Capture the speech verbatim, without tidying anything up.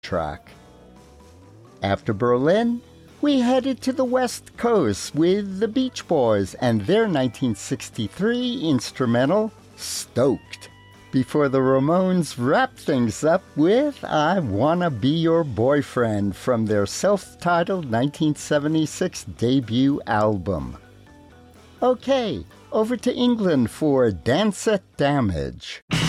track. After Berlin, we headed to the West Coast with the Beach Boys and their nineteen sixty-three instrumental, Stoked, before the Ramones wrapped things up with I Wanna Be Your Boyfriend from their self-titled nineteen seventy-six debut album. Okay, over to England for Dance at Damage.